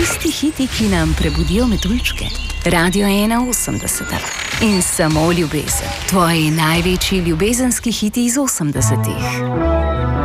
Tisti hiti, ki nam prebudijo metuljčke. Radio 81. In samo ljubezen. Tvoji največji ljubezenski hiti iz 80-ih.